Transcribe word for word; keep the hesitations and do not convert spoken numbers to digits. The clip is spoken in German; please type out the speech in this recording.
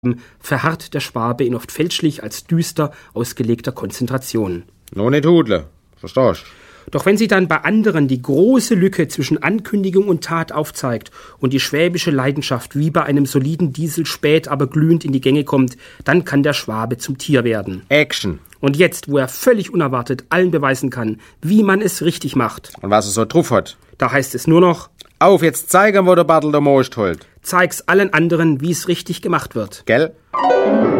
verharrt der Schwabe in oft fälschlich als düster ausgelegter Konzentration. No nicht hudle, verstehst? Doch wenn sie dann bei anderen die große Lücke zwischen Ankündigung und Tat aufzeigt und die schwäbische Leidenschaft wie bei einem soliden Diesel spät, aber glühend in die Gänge kommt, dann kann der Schwabe zum Tier werden. Action. Und jetzt, wo er völlig unerwartet allen beweisen kann, wie man es richtig macht. Und was er so drauf hat. Da heißt es nur noch: Auf, jetzt zeigen, wo der Bartel der Most holt. Zeig's allen anderen, wie es richtig gemacht wird. Gell?